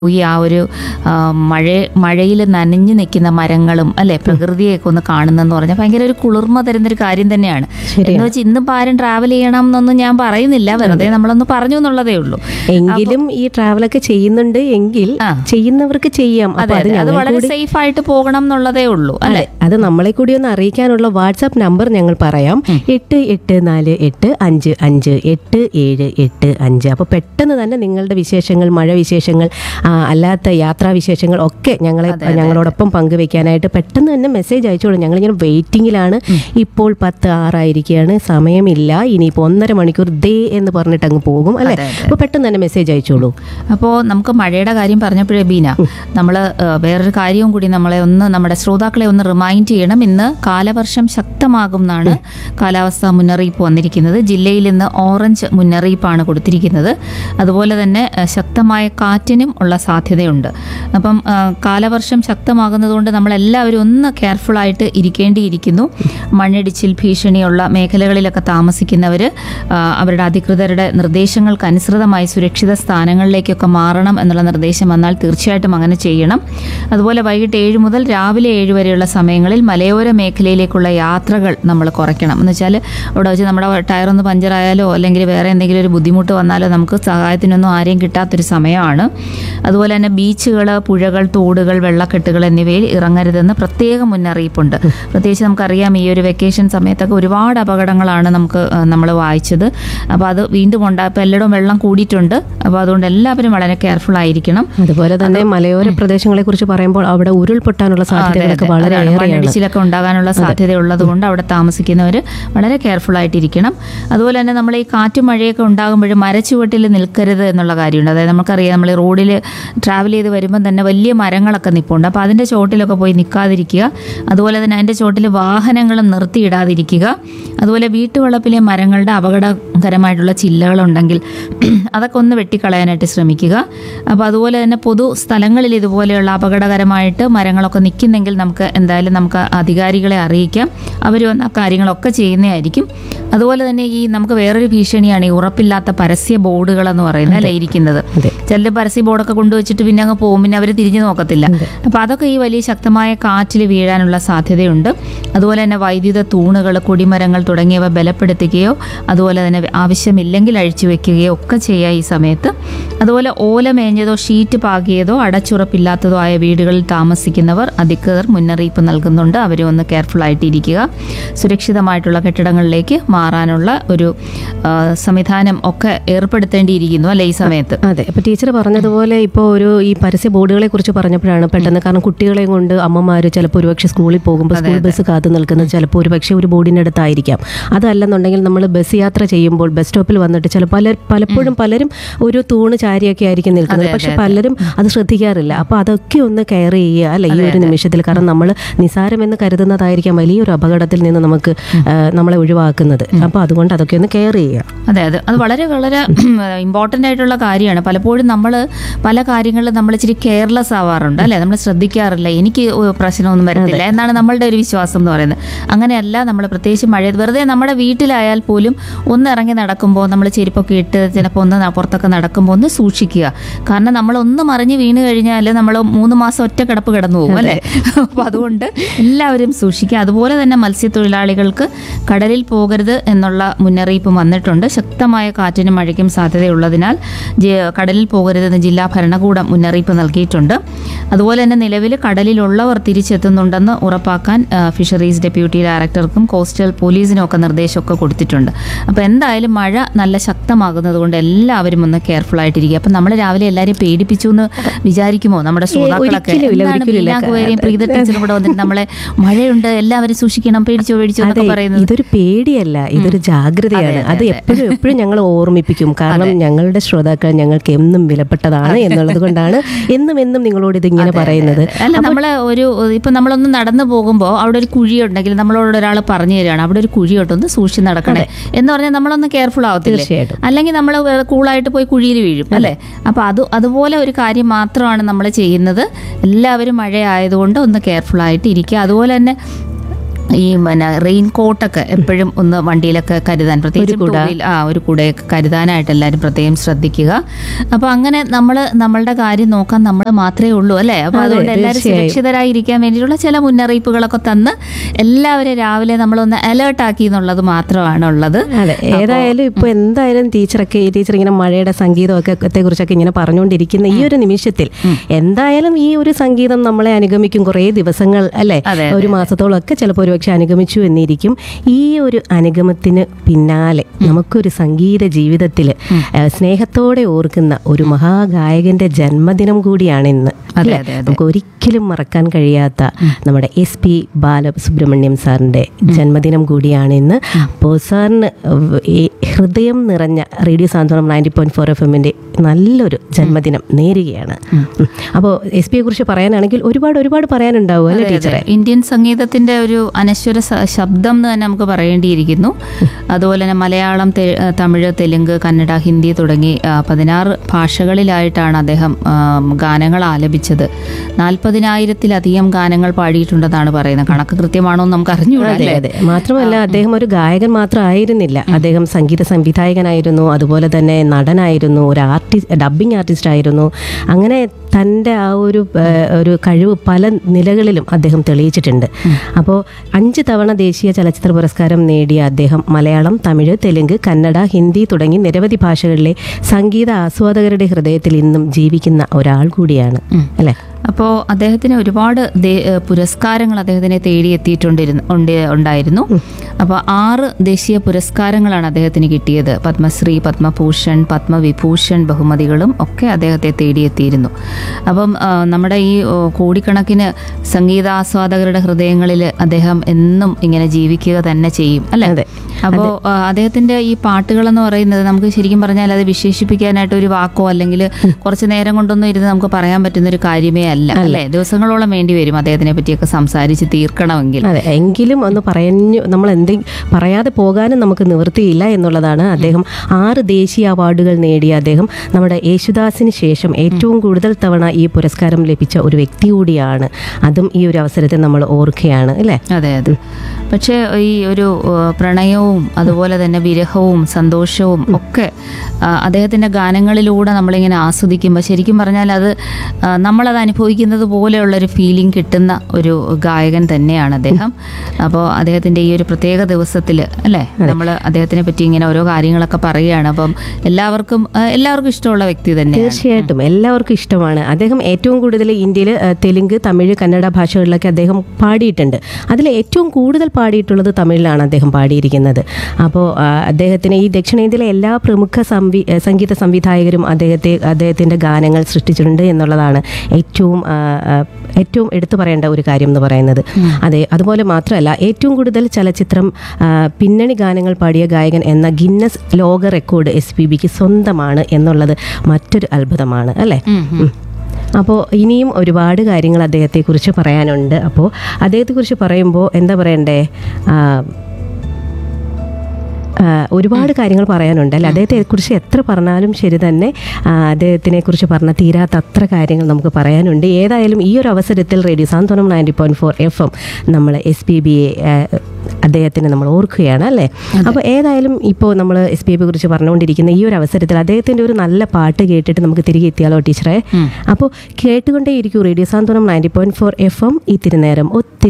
ഈ ആ ഒരു മഴയിൽ നനഞ്ഞു നിൽക്കുന്ന മരങ്ങളും അല്ലെ പ്രകൃതിയൊക്കെ ഒന്ന് കാണുന്നെന്ന് പറഞ്ഞാൽ ഭയങ്കര ഒരു കുളിർമ തരുന്നൊരു കാര്യം തന്നെയാണ്. എന്ന് വെച്ചാൽ ഇന്നിപ്പോൾ ആരും ട്രാവൽ ചെയ്യണം എന്നൊന്നും ഞാൻ പറയുന്നില്ല, വെറുതെ നമ്മളൊന്ന് പറഞ്ഞു എന്നുള്ളതേ ഉള്ളൂ. എങ്കിലും ഈ ട്രാവലൊക്കെ ചെയ്യുന്നുണ്ട് എങ്കിൽ ചെയ്യുന്നവർക്ക് ചെയ്യാം. അത് വളരെ സേഫ് ആയിട്ട് പോകണം എന്നുള്ളതേ ഉള്ളൂ അല്ലെ. അത് നമ്മളെ കൂടി ഒന്ന് അറിയിക്കാനുള്ള വാട്സാപ്പ് നമ്പർ ഞങ്ങൾ പറയാം. 8848558785. അപ്പോൾ പെട്ടെന്ന് തന്നെ നിങ്ങളുടെ വിശേഷങ്ങൾ, മഴ വിശേഷങ്ങൾ, അല്ലാത്ത യാത്രാവിശേഷങ്ങൾ ഒക്കെ ഞങ്ങളോടൊപ്പം പങ്കുവെക്കാനായിട്ട് പെട്ടെന്ന് തന്നെ മെസ്സേജ് അയച്ചോളൂ. ഞങ്ങളിങ്ങനെ വെയിറ്റിങ്ങിലാണ്. ഇപ്പോൾ 10:06 സമയമില്ല. ഇനിയിപ്പോൾ 1.5 മണിക്കൂർ ദേ എന്ന് പറഞ്ഞിട്ട് അങ്ങ് പോകും അല്ലേ. അപ്പോൾ പെട്ടെന്ന് തന്നെ മെസ്സേജ് അയച്ചോളൂ. അപ്പോൾ നമുക്ക് മഴയുടെ കാര്യം പറഞ്ഞപ്പോഴേ ബീന, നമ്മൾ വേറൊരു കാര്യവും കൂടി നമ്മുടെ ശ്രോതാക്കളെ ഒന്ന് റിമൈൻഡ് ചെയ്യണം. ഇന്ന് കാലവർഷം ശക്തമാകും എന്നാണ് കാലാവസ്ഥാ മുന്നറിയിപ്പ് വന്നിരിക്കുന്നത്. ജില്ലയിൽ ഇന്ന് ഓറഞ്ച് മുന്നറിയിപ്പാണ് കൊടുത്തിരിക്കുന്നത്. അതുപോലെ തന്നെ ശക്തമായ കാറ്റിനും ഉള്ള സാധ്യതയുണ്ട്. അപ്പം കാലവർഷം ശക്തമാകുന്നതുകൊണ്ട് നമ്മളെല്ലാവരും ഒന്ന് കെയർഫുള്ളായിട്ട് ഇരിക്കേണ്ടിയിരിക്കുന്നു. മണ്ണിടിച്ചിൽ ഭീഷണിയുള്ള മേഖലകളിലൊക്കെ താമസിക്കുന്നവർ അവരുടെ അധികൃതരുടെ നിർദ്ദേശങ്ങൾക്ക് അനുസൃതമായി സുരക്ഷിത സ്ഥാനങ്ങളിലേക്കൊക്കെ മാറണം എന്നുള്ള നിർദ്ദേശം വന്നാൽ തീർച്ചയായിട്ടും അങ്ങനെ ചെയ്യണം. അതുപോലെ വൈകിട്ട് 7 മുതൽ രാവിലെ 7 വരെയുള്ള സമയങ്ങളിൽ മലയോര മേഖലയിലേക്കുള്ള യാത്രകൾ നമ്മൾ കുറയ്ക്കണം. എന്ന് വെച്ചാൽ അവിടെ വെച്ച് നമ്മുടെ ടയറൊന്ന് പഞ്ചറായാലോ അല്ലെങ്കിൽ വേറെ എന്തെങ്കിലും ഒരു ബുദ്ധിമുട്ട് വന്നാലോ നമുക്ക് സഹായത്തിനൊന്നും ആരെയും കിട്ടാത്തൊരു സമയമാണ്. അതുപോലെ തന്നെ ബീച്ചുകൾ, പുഴകൾ, തോടുകൾ, വെള്ളക്കെട്ടുകൾ എന്നിവയിൽ ഇറങ്ങരുതെന്ന് പ്രത്യേക മുന്നറിയിപ്പുണ്ട്. പ്രത്യേകിച്ച് നമുക്കറിയാം ഈ ഒരു വെക്കേഷൻ സമയത്തൊക്കെ ഒരുപാട് അപകടങ്ങളാണ് നമ്മൾ വായിച്ചത്. അപ്പോൾ അത് വീണ്ടും ഇപ്പോൾ എല്ലായിടവും വെള്ളം കൂടിയിട്ടുണ്ട്. അപ്പോൾ അതുകൊണ്ട് എല്ലാവരും വളരെ കെയർഫുൾ ആയിരിക്കണം. അതുപോലെ തന്നെ മലയോര പ്രദേശങ്ങളെ കുറിച്ച് പറയുമ്പോൾ അവിടെ ഉരുൾപൊട്ടാനുള്ള സാധ്യതകളൊക്കെ വളരെ മണ്ണിടിച്ചിലൊക്കെ ഉണ്ടാകാനുള്ള സാധ്യത ഉള്ളത് കൊണ്ട് അവിടെ താമസിക്കുന്നവർ വളരെ കെയർഫുൾ ആയിട്ടിരിക്കണം. അതുപോലെ തന്നെ നമ്മൾ ഈ കാറ്റും മഴയൊക്കെ ഉണ്ടാകുമ്പോൾ മരച്ചുവട്ടിൽ നിൽക്കരുത് എന്നുള്ള കാര്യമുണ്ട്. അതായത് നമുക്കറിയാം നമ്മൾ ഈ റോഡിൽ ട്രാവൽ ചെയ്ത് വരുമ്പം തന്നെ വലിയ മരങ്ങളൊക്കെ നിൽപ്പുണ്ട്. അപ്പോൾ അതിൻ്റെ ചോട്ടിലൊക്കെ പോയി നിൽക്കാതിരിക്കുക. അതുപോലെ തന്നെ അതിൻ്റെ ചോട്ടിൽ വാഹനങ്ങളും നിർത്തിയിടാതിരിക്കുക. അതുപോലെ വീട്ടുവളപ്പിലെ മരങ്ങളുടെ അപകടകരമായിട്ടുള്ള ചില്ലകളുണ്ടെങ്കിൽ അതൊക്കെ ഒന്ന് വെട്ടിക്കളയാനായിട്ട് ശ്രമിക്കുക. അപ്പോൾ അതുപോലെ തന്നെ പൊതു സ്ഥലങ്ങളിൽ ഇതുപോലെയുള്ള അപകടകരമായിട്ട് മരങ്ങളൊക്കെ നിൽക്കുന്നെങ്കിൽ നമുക്ക് അധികാരികളെ അറിയിക്കാം. അവർ വന്ന കാര്യങ്ങളൊക്കെ ചെയ്യുന്നതായിരിക്കും. അതുപോലെ തന്നെ നമുക്ക് വേറൊരു ഭീഷണിയാണ് ഈ ഉറപ്പില്ലാത്ത പരസ്യ ബോർഡുകളെന്ന് പറയുന്നത് അല്ലേ ഇരിക്കുന്നത്. ചില പരസ്യ ബോർഡൊക്കെ കൊണ്ടുവച്ചിട്ട് പിന്നെ അങ്ങ് പോകും, പിന്നെ അവർ തിരിഞ്ഞു നോക്കത്തില്ല. അപ്പോൾ അതൊക്കെ ഈ വലിയ ശക്തമായ കാറ്റിൽ വീഴാനുള്ള സാധ്യതയുണ്ട്. അതുപോലെ തന്നെ വൈദ്യുത തൂണുകൾ, കൊടിമരങ്ങൾ തുടങ്ങിയവ ബലപ്പെടുത്തുകയോ അതുപോലെ തന്നെ ആവശ്യമില്ലെങ്കിൽ അഴിച്ചു വെക്കുകയോ ഒക്കെ ചെയ്യുക ഈ സമയത്ത്. അതുപോലെ ഓല മേഞ്ഞതോ ഷീറ്റ് പാകിയതോ അടച്ചുറപ്പില്ലാത്തതോ ആയ വീടുകളിൽ താമസിക്കുന്നവർ അധികൃതർ മുന്നറിയിപ്പ് നൽകുന്നുണ്ട്. അവരും ഒന്ന് കെയർഫുൾ ആയിട്ടിരിക്കുക. സുരക്ഷിതമായിട്ടുള്ള കെട്ടിടങ്ങളിലേക്ക് മാറാനുള്ള ഒരു സംവിധാനം ഒക്കെ ഏർപ്പെടുത്തേണ്ടിയിരിക്കുന്നു അല്ലെ ഈ സമയത്ത്. അതെ, അപ്പോൾ ടീച്ചർ പറഞ്ഞതുപോലെ ഇപ്പോൾ ഈ പരസ്യ ബോർഡുകളെ കുറിച്ച് പറഞ്ഞപ്പോഴാണ് പെട്ടെന്ന്, കാരണം കുട്ടികളെയും കൊണ്ട് അമ്മമാർ ചിലപ്പോൾ ഒരുപക്ഷെ സ്കൂളിൽ പോകുമ്പോൾ സ്കൂൾ ബസ് കാത്തു നിൽക്കുന്നത് ചിലപ്പോൾ ഒരുപക്ഷെ ഒരു ബോർഡിൻ്റെ അടുത്തായിരിക്കാം. അതല്ലെന്നുണ്ടെങ്കിൽ നമ്മൾ ബസ് യാത്ര ചെയ്യുമ്പോൾ ബസ് സ്റ്റോപ്പിൽ വന്നിട്ട് പലപ്പോഴും പലരും ഒരു തൂണ് ചാരിയൊക്കെ ആയിരിക്കും നിൽക്കുന്നത്. പക്ഷെ പലരും അത് ശ്രദ്ധിക്കാറില്ല. അപ്പോൾ അതൊക്കെ ഒന്ന് കെയർ ചെയ്യുക അല്ലെ ഈ ഒരു നിമിഷത്തിൽ. കാരണം നമ്മൾ നിസാരമെന്ന് കരുതുന്നതായിരിക്കാം വലിയൊരു അപകടത്തിൽ നിന്ന് നമ്മളെ ഒഴിവാക്കുന്നത്. അപ്പോൾ അതുകൊണ്ട് അതൊക്കെ ഒന്ന് കെയർ ചെയ്യുക. അതെ, അത് വളരെ വളരെ ഇമ്പോർട്ടൻ്റ് ആയിട്ടുള്ള കാര്യമാണ്. പലപ്പോഴും നമ്മൾ പല കാര്യങ്ങളിലും നമ്മൾ ഇച്ചിരി കെയർലെസ് ആവാറുണ്ട് അല്ലേ. നമ്മൾ ശ്രദ്ധിക്കാറില്ല, എനിക്ക് പ്രശ്നമൊന്നും വരത്തില്ല എന്നാണ് നമ്മളുടെ ഒരു വിശ്വാസം എന്ന് പറയുന്നത്. അങ്ങനെയല്ല, നമ്മൾ പ്രത്യേകിച്ച് വെറുതെ നമ്മുടെ വീട്ടിലായാൽ പോലും ഒന്ന് ഇറങ്ങി നടക്കുമ്പോൾ നമ്മൾ ചെരുപ്പൊക്കെ ഇട്ട് ചിലപ്പോൾ ഒന്ന് പുറത്തൊക്കെ നടക്കുമ്പോൾ ഒന്ന് സൂക്ഷിക്കുക. കാരണം നമ്മളൊന്ന് മറിഞ്ഞ് വീണ് കഴിഞ്ഞാൽ നമ്മൾ 3 മാസം ഒറ്റ കിടപ്പ് കിടന്നു പോകും അല്ലേ. അപ്പോൾ അതുകൊണ്ട് എല്ലാവരും സൂക്ഷിക്കുക. അതുപോലെ തന്നെ മത്സ്യത്തൊഴിലാളികൾക്ക് കടലിൽ പോകരുത് എന്നുള്ള മുന്നറിയിപ്പ് വന്നിട്ടുണ്ട്. ശക്തമായ കാറ്റിനും മഴയ്ക്കും സാധ്യതയുള്ളതിനാൽ കടലിൽ പോകരുതെന്ന് ജില്ലാ ഭരണകൂടം മുന്നറിയിപ്പ് നൽകിയിട്ടുണ്ട്. അതുപോലെ തന്നെ നിലവിൽ കടലിലുള്ളവർ തിരിച്ചെത്തുന്നുണ്ടെന്ന് ഉറപ്പാക്കാൻ ഫിഷറീസ് ഡെപ്യൂട്ടി ഡയറക്ടർക്കും കോസ്റ്റൽ പോലീസിനും ഒക്കെ നിർദ്ദേശമൊക്കെ കൊടുത്തിട്ടുണ്ട്. അപ്പോൾ എന്തായാലും മഴ നല്ല ശക്തമാകുന്നത് കൊണ്ട് എല്ലാവരും ഒന്ന് കെയർഫുൾ ആയിട്ടിരിക്കുക. അപ്പം നമ്മൾ രാവിലെ എല്ലാവരെയും പേടിപ്പിച്ചു എന്ന് വിചാരിക്കുമോ നമ്മുടെ ശ്രോതാക്കളൊക്കെ? പ്രീത ടീച്ചറും കൂടെ വന്നിട്ട് നമ്മളെ മഴയുണ്ട് എല്ലാവരും സൂക്ഷിക്കണം, പേടിച്ചോ എന്നൊക്കെ പറയുന്നത്. ഇതൊരു പേടിയല്ല, ഇതൊരു ജാഗ്രതയാണ്. അത് എപ്പോഴും ഞങ്ങൾ ഓർമ്മിപ്പിക്കും. കാരണം ഞങ്ങളുടെ ശ്രോതാക്കൾ ഞങ്ങൾക്ക് എന്നും വിലപ്പെട്ടതാണ് എന്നുള്ളത് കൊണ്ടാണ് എന്നും നിങ്ങളോട് ഇതിങ്ങനെ പറയുന്നത്. അല്ല, ഇപ്പം നമ്മളൊന്ന് നടന്നു പോകുമ്പോൾ അവിടെ ഒരു കുഴിയുണ്ടെങ്കിൽ നമ്മളോട് ഒരാൾ പറഞ്ഞു തരികയാണ് അവിടെ ഒരു കുഴിയോട്ടൊന്ന് സൂക്ഷിച്ച് നടക്കണേ എന്ന് പറഞ്ഞാൽ നമ്മളൊന്ന് കെയർഫുൾ ആവത്തില്ല. തീർച്ചയായിട്ടും. അല്ലെങ്കിൽ നമ്മൾ കൂളായിട്ട് പോയി കുഴിയിൽ വീഴും അല്ലേ. അപ്പോൾ അതുപോലെ ഒരു കാര്യം മാത്രമാണ് നമ്മൾ ചെയ്യുന്നത്. എല്ലാവരും മഴ ആയതുകൊണ്ട് ഒന്ന് കെയർഫുൾ ആയിട്ട് ഇരിക്കുക. അതുപോലെ തന്നെ ഈ പിന്നെ റെയിൻ കോട്ടൊക്കെ എപ്പോഴും ഒന്ന് വണ്ടിയിലൊക്കെ കരുതാൻ, പ്രത്യേകിച്ച് ഒരു കുടയൊക്കെ കരുതാനായിട്ട് എല്ലാവരും പ്രത്യേകം ശ്രദ്ധിക്കുക. അപ്പോൾ അങ്ങനെ നമ്മളുടെ കാര്യം നോക്കാൻ നമ്മൾ മാത്രമേ ഉള്ളൂ അല്ലേ. അപ്പോൾ അതുകൊണ്ട് എല്ലാവരും സുരക്ഷിതരായിരിക്കാൻ വേണ്ടിയിട്ടുള്ള ചില മുന്നറിയിപ്പുകളൊക്കെ തന്ന് എല്ലാവരും രാവിലെ നമ്മളൊന്ന് അലേർട്ട് ആക്കി എന്നുള്ളത് മാത്രമാണ് ഉള്ളത്. അതെ, ഏതായാലും ഇപ്പൊ എന്തായാലും ടീച്ചർ ഇങ്ങനെ മഴയുടെ സംഗീതമൊക്കെ കുറിച്ചൊക്കെ ഇങ്ങനെ പറഞ്ഞുകൊണ്ടിരിക്കുന്ന ഈ ഒരു നിമിഷത്തിൽ എന്തായാലും ഈ ഒരു സംഗീതം നമ്മളെ അനുഗമിക്കും കുറേ ദിവസങ്ങൾ അല്ലെ, ഒരു മാസത്തോളമൊക്കെ ചിലപ്പോൾ ഒരുപക്ഷെ അനുഗമിച്ചു എന്നിരിക്കും. ഈ ഒരു അനുഗമത്തിന് പിന്നാലെ നമുക്കൊരു സംഗീത ജീവിതത്തിൽ സ്നേഹത്തോടെ ഓർക്കുന്ന ഒരു മഹാഗായകന്റെ ജന്മദിനം കൂടിയാണ് ഇന്ന്. നമുക്ക് ഒരിക്കലും മറക്കാൻ കഴിയാത്ത നമ്മുടെ SP ബാലസുബ്രഹ്മണ്യം സാറിന്റെ ജന്മദിനം കൂടിയാണ് ഇന്ന്. അപ്പോൾ സാറിന് ഹൃദയം നിറഞ്ഞ റേഡിയോ സാന്ത്വനം 90.4 FM-ന്റെ നല്ലൊരു ജന്മദിനം നേരുകയാണ്. അപ്പോൾ SP യെ കുറിച്ച് പറയാനാണെങ്കിൽ ഒരുപാട് പറയാനുണ്ടാവും അല്ലേ ടീച്ചറെ? ഇന്ത്യൻ സംഗീതത്തിന്റെ ഒരു അനശ്വര ശബ്ദം എന്ന് തന്നെ നമുക്ക് പറയേണ്ടിയിരിക്കുന്നു. അതുപോലെ തന്നെ മലയാളം, തമിഴ്, തെലുങ്ക്, കന്നഡ, ഹിന്ദി തുടങ്ങി 16 ഭാഷകളിലായിട്ടാണ് അദ്ദേഹം ഗാനങ്ങൾ ആലപിച്ചത്. 40,000-ലധികം ഗാനങ്ങൾ പാടിയിട്ടുണ്ടെന്നാണ് പറയുന്നത്. കണക്ക് കൃത്യമാണോ എന്ന് നമുക്ക് അറിഞ്ഞുകൂടാ. മാത്രമല്ല അദ്ദേഹം ഒരു ഗായകൻ മാത്രമായിരുന്നില്ല, അദ്ദേഹം സംഗീത സംവിധായകനായിരുന്നു, അതുപോലെ തന്നെ നടനായിരുന്നു, ഒരു ഡബ്ബിംഗ് ആർട്ടിസ്റ്റ് ആയിരുന്നു. അങ്ങനെ തൻ്റെ ആ ഒരു കഴിവ് പല നിലകളിലും അദ്ദേഹം തെളിയിച്ചിട്ടുണ്ട്. അപ്പോൾ 5 തവണ ദേശീയ ചലച്ചിത്ര പുരസ്കാരം നേടിയ അദ്ദേഹം മലയാളം, തമിഴ്, തെലുങ്ക്, കന്നഡ, ഹിന്ദി തുടങ്ങി നിരവധി ഭാഷകളിലെ സംഗീത ആസ്വാദകരുടെ ഹൃദയത്തിൽ ഇന്നും ജീവിക്കുന്ന ഒരാൾ കൂടിയാണ് അല്ലേ? അപ്പോൾ അദ്ദേഹത്തിന് ഒരുപാട് പുരസ്കാരങ്ങൾ അദ്ദേഹത്തിനെ ഉണ്ടായിരുന്നു. അപ്പോൾ 6 ദേശീയ പുരസ്കാരങ്ങളാണ് അദ്ദേഹത്തിന് കിട്ടിയത്. പത്മശ്രീ, പത്മഭൂഷൺ, പത്മവിഭൂഷൺ ബഹുമതികളും ഒക്കെ അദ്ദേഹത്തെ തേടിയെത്തിയിരുന്നു. അപ്പം നമ്മുടെ ഈ കോടിക്കണക്കിന് സംഗീതാസ്വാദകരുടെ ഹൃദയങ്ങളിൽ അദ്ദേഹം എന്നും ഇങ്ങനെ ജീവിക്കുക തന്നെ ചെയ്യും അല്ലേ? അപ്പോൾ അദ്ദേഹത്തിന്റെ ഈ പാട്ടുകളെന്ന് പറയുന്നത് നമുക്ക് ശരിക്കും പറഞ്ഞാൽ അത് വിശേഷിപ്പിക്കാനായിട്ട് ഒരു വാക്കോ അല്ലെങ്കിൽ കുറച്ച് നേരം കൊണ്ടൊന്നും ഇരുന്ന് നമുക്ക് പറയാൻ പറ്റുന്ന ഒരു കാര്യമേ അല്ല അല്ലേ? ദിവസങ്ങളോളം വേണ്ടി വരും അദ്ദേഹത്തിനെ പറ്റിയൊക്കെ സംസാരിച്ച് തീർക്കണമെങ്കിൽ. അതെ, എങ്കിലും ഒന്ന് നമ്മൾ പറയാതെ പോകാനും നമുക്ക് നിവൃത്തിയില്ല എന്നുള്ളതാണ്. അദ്ദേഹം 6 ദേശീയ അവാർഡുകൾ നേടിയ അദ്ദേഹം നമ്മുടെ യേശുദാസിന് ശേഷം ഏറ്റവും കൂടുതൽ തവണ ഈ പുരസ്കാരം ലഭിച്ച ഒരു വ്യക്തി കൂടിയാണ്. അതും ഈ ഒരു അവസരത്തിൽ നമ്മൾ ഓർക്കുകയാണ് അല്ലേ? അതെ. പക്ഷേ ഈ ഒരു പ്രണയവും അതുപോലെ തന്നെ വിരഹവും സന്തോഷവും ഒക്കെ അദ്ദേഹത്തിൻ്റെ ഗാനങ്ങളിലൂടെ നമ്മളിങ്ങനെ ആസ്വദിക്കുമ്പോൾ ശരിക്കും പറഞ്ഞാൽ നമ്മളത് അനുഭവിക്കുന്നത് പോലെയുള്ളൊരു ഫീലിംഗ് കിട്ടുന്ന ഒരു ഗായകൻ തന്നെയാണ് അദ്ദേഹം. അപ്പോൾ അദ്ദേഹത്തിൻ്റെ ഈ ഒരു പ്രത്യേക ദിവസത്തിൽ അല്ലേ നമ്മൾ അദ്ദേഹത്തിനെ പറ്റി ഇങ്ങനെ ഓരോ കാര്യങ്ങളൊക്കെ പറയുകയാണ്. അപ്പം എല്ലാവർക്കും ഇഷ്ടമുള്ള വ്യക്തി തന്നെ. തീർച്ചയായിട്ടും എല്ലാവർക്കും ഇഷ്ടമാണ്. അദ്ദേഹം ഏറ്റവും കൂടുതൽ ഇന്ത്യയിൽ തെലുങ്ക്, തമിഴ്, കന്നഡ ഭാഷകളിലൊക്കെ അദ്ദേഹം പാടിയിട്ടുണ്ട്. അതിൽ ഏറ്റവും കൂടുതൽ പാടിയിട്ടുള്ളത് തമിഴിലാണ് അദ്ദേഹം പാടിയിരിക്കുന്നത്. അപ്പോൾ അദ്ദേഹത്തിന് ഈ ദക്ഷിണേന്ത്യയിലെ എല്ലാ പ്രമുഖ സംഗീത സംവിധായകരും അദ്ദേഹത്തിൻ്റെ ഗാനങ്ങൾ സൃഷ്ടിച്ചിട്ടുണ്ട് എന്നുള്ളതാണ് ഏറ്റവും എടുത്തു പറയേണ്ട ഒരു കാര്യം എന്ന് പറയുന്നത്. അതുപോലെ മാത്രമല്ല ഏറ്റവും കൂടുതൽ ചലച്ചിത്രം പിന്നണി ഗാനങ്ങൾ പാടിയ ഗായകൻ എന്ന ഗിന്നസ് ലോക റെക്കോർഡ് SPBക്ക് സ്വന്തമാണ് എന്നുള്ളത് മറ്റൊരു അത്ഭുതമാണ് അല്ലേ? അപ്പോൾ ഇനിയും ഒരുപാട് കാര്യങ്ങൾ അദ്ദേഹത്തെക്കുറിച്ച് പറയാനുണ്ട്. അപ്പോൾ അദ്ദേഹത്തെക്കുറിച്ച് പറയുമ്പോൾ എന്താ പറയണ്ടേ, ഒരുപാട് കാര്യങ്ങൾ പറയാനുണ്ട് അല്ലേ? അദ്ദേഹത്തെക്കുറിച്ച് എത്ര പറഞ്ഞാലും ശരി തന്നെ, അദ്ദേഹത്തിനെക്കുറിച്ച് പറഞ്ഞാൽ തീരാത്ത അത്ര കാര്യങ്ങൾ നമുക്ക് പറയാനുണ്ട്. ഏതായാലും ഈ ഒരു അവസരത്തിൽ റേഡിയോ സാന്ത്വനം 90.4 FM നമ്മൾ SPBയെ അദ്ദേഹത്തിന് നമ്മൾ ഓർക്കുകയാണ് അല്ലേ? അപ്പോൾ ഏതായാലും ഇപ്പോൾ നമ്മൾ SPBയെ കുറിച്ച് പറഞ്ഞുകൊണ്ടിരിക്കുന്ന ഈ ഒരു അവസരത്തിൽ അദ്ദേഹത്തിൻ്റെ ഒരു നല്ല പാട്ട് കേട്ടിട്ട് നമുക്ക് തിരികെ എത്തിയാലോ ടീച്ചറെ? അപ്പോൾ കേട്ടുകൊണ്ടേയിരിക്കും റേഡിയോ സാന്ത്വനം 90.4 FM. ഈ തിരുനേരം ഒത്തിരി